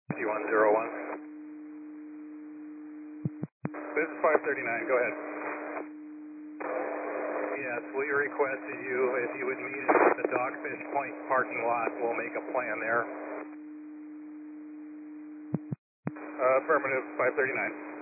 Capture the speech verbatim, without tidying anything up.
fifty-one oh one. This is five thirty-nine, go ahead. Yes, we requested you if you would meet us at the Dogfish Point parking lot. We'll make a plan there. Uh, affirmative, five thirty-nine.